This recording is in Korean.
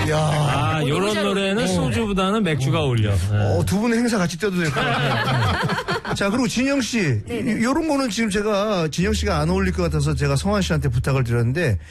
요런 노래는 소주보다는 맥주가 어울려. 두 분 행사 같이 뛰어도 될 것 같아요. 자, 그리고 진영 씨. 요런 거는 지금 제가 진영 씨가 안 어울릴 것 같아서 제가 성환 씨한테 부탁을 드렸는데